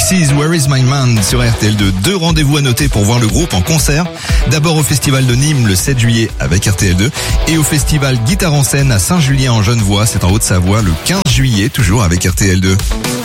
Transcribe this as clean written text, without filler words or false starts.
Pixies, Where is my man sur RTL2. 2 rendez-vous à noter pour voir le groupe en concert. D'abord au festival de Nîmes le 7 juillet avec RTL2 et au festival Guitare en scène à Saint-Julien en Genevois, c'est en Haute-Savoie, le 15 juillet toujours avec RTL2.